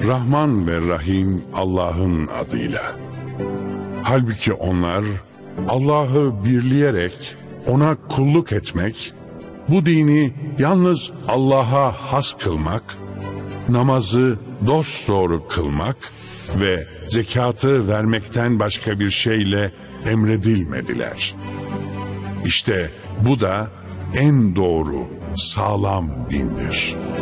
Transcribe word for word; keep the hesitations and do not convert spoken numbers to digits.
Rahman ve Rahim Allah'ın adıyla. Halbuki onlar Allah'ı birleyerek ona kulluk etmek, bu dini yalnız Allah'a has kılmak, namazı dosdoğru kılmak ve zekatı vermekten başka bir şeyle emredilmediler. İşte bu da en doğru, sağlam dindir.